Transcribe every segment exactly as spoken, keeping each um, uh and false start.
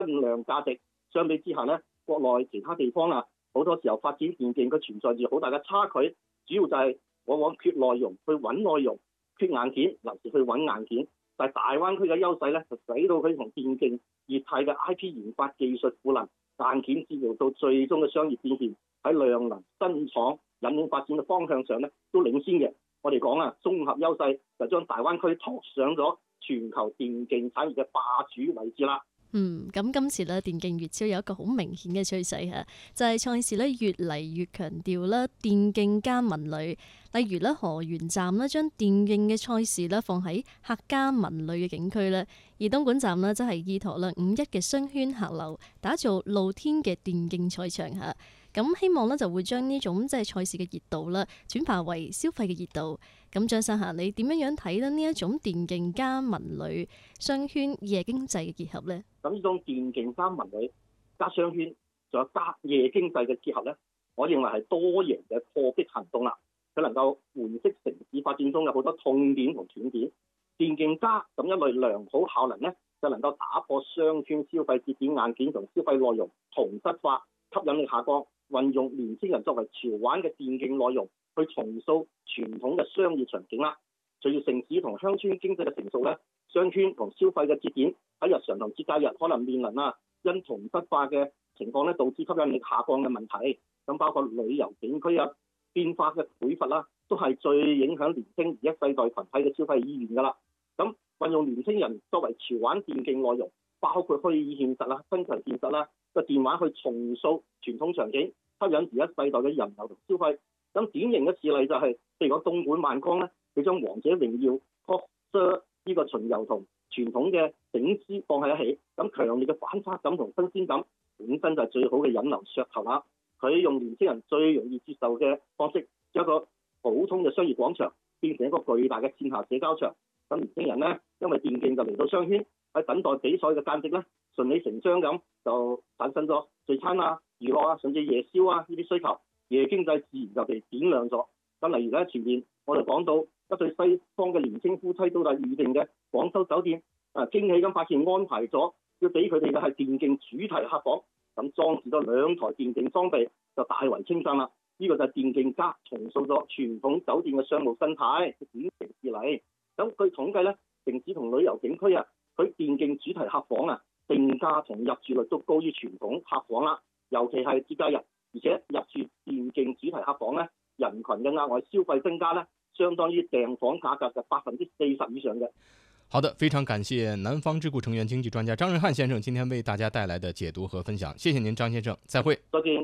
增量價值。相比之下咧，國內其他地方啊，好多時候發展電競佢存在住好大嘅差距，主要就係往往缺內容去揾內容，缺硬件尤其去揾硬件。但係大灣區嘅優勢咧，就使到佢同電競業態嘅 I P 研發技術賦能、硬件治療到最終嘅商業變現，喺量能、新廠引領發展嘅方向上咧，都領先嘅。我哋講啊，綜合優勢就將大灣區托上咗全球電競產業嘅霸主位置啦。 嗯，咁今次咧電競月超有一個好明顯嘅趨勢嚇，就係賽事咧越嚟越強調啦電競加文旅，例如咧河源站咧將電競嘅賽事咧放喺客家文旅嘅景區咧，而東莞站咧則係依託啦五一嘅商圈客流，打造露天嘅電競賽場嚇。咁希望咧就會將呢種即係賽事嘅熱度啦轉化為消費嘅熱度。咁張生霞，你點樣樣睇咧呢一種電競加文旅商圈夜經濟嘅結合呢？ 咁呢種電競加文旅加商圈，仲有加夜經濟嘅結合呢，我認為係多贏嘅破壁行動啦。佢能夠喚醒城市發展中嘅好多痛點同斷點。電競加咁一類良好效能呢，就能夠打破商圈消費節點硬件同消費內容同質化，吸引力下降。運用年輕人作為潮玩嘅電競內容，去重塑傳統嘅商業場景啦。隨住城市同鄉村經濟嘅成熟咧，商圈同消費嘅節點喺日常同節假日可能面臨啊因同質化嘅情況咧，導致吸引力下降嘅問題。咁包括旅遊景區啊變化嘅匱乏啦，都係最影響年輕而一世代群體嘅消費意願㗎啦。咁運用年輕人作為潮玩電競內容，包括虛擬現實啦、增強現實啦個電玩去重塑傳統場景，吸引而一世代嘅人流同消費。咁典型嘅事例就係、是，譬如講東莞萬江咧，佢將王者榮耀、Cosser 呢個巡遊同傳統嘅醒獅放喺一起，咁強烈嘅反差感同新鮮感，本身就係最好嘅引流噱頭啦。佢用年輕人最容易接受嘅方式，將一個普通嘅商業廣場變成一個巨大嘅線下社交場。咁年輕人咧，因為電競就嚟到商圈，喺等待比賽嘅間隙咧，順理成章咁就產生咗聚餐啊、娛樂啊，甚至夜宵啊呢啲需求，夜經濟自然就被點亮咗。咁例如咧，前面我哋講到一對西方嘅年輕夫妻到達預定嘅廣州酒店，啊驚喜咁發現安排咗要俾佢哋嘅係電競主題客房，咁裝置咗兩台電競裝備，就大為稱讚啦。呢、這個就係電競加重塑咗傳統酒店嘅商務生態，典型事例。咁據統計咧，城市同旅遊景區啊，佢電競主題客房啊，定價同入住率都高於傳統客房啦。尤其係節假日，而且入住電競主題客房咧，人群嘅額外消費增加咧，相當於訂房價格嘅百分之四十以上嘅。 好的，非常感謝南方智庫成員經濟專家張仁漢先生今天為大家帶來的解讀和分享，謝謝您張先生，再會。 再見。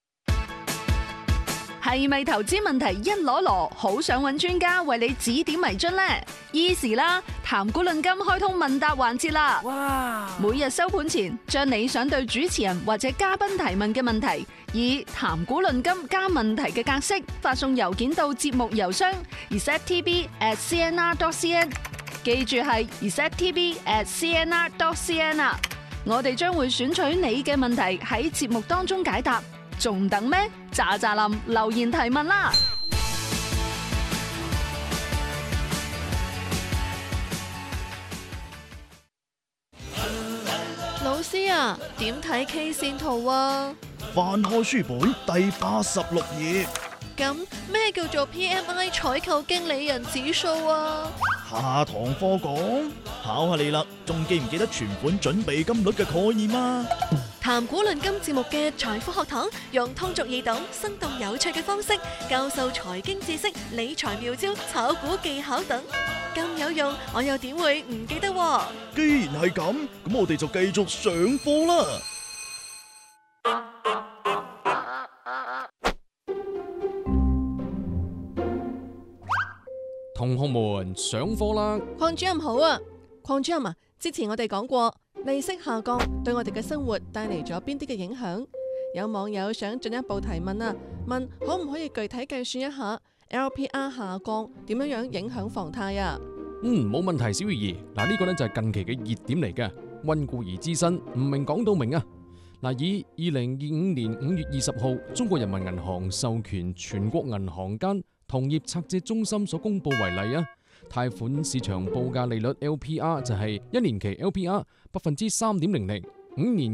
係咪投資問題一籮籮，好想揾專家為你指點迷津呢？Easy 啦，談股論金開通問答環節啦！哇！每日收盤前，將你想對主持人或者嘉賓提問嘅問題，以談股論金加問題嘅格式發送郵件到節目郵箱 r s e t t b at c n r dot c n， 記住係 r s e t t b at c n r dot c n 啊！我哋將會選取你嘅問題喺節目當中解答。仲等咩？喳喳林留言提問啦！ 老師啊，點睇 K 線圖啊？ 翻開書本第八十六頁。 咁咩叫做 P M I 採購經理人指數啊？ 下堂課講，考下你啦，仲記唔記得存款準備金率嘅概念啊？ 談股論金節目嘅財富學堂，用通俗易懂、生動有趣嘅方式教授財經知識、理財妙招、炒股技巧等，咁有用，我又點會唔記得？ 既然係咁，咁我哋就繼續上課啦。 同學們上課啦！ 鄺主任好啊，鄺主任啊，之前我哋講過。利息下降對我哋嘅生活帶嚟咗邊啲嘅影響？有網友想進一步提問啊，問可唔可以具體計算一下 L P R 下降點樣樣影響房貸啊？ 嗯，冇問題，小魚兒。嗱，呢個呢就係近期嘅熱點嚟嘅，溫故而知新，唔明講到明啊！嗱，以二零二五年五月二十號中國人民銀行授權全國銀行間同業拆借中心所公布為例啊。貸款市場報價利率 L P R 就係一年期 L P R 百分之三點零零，五年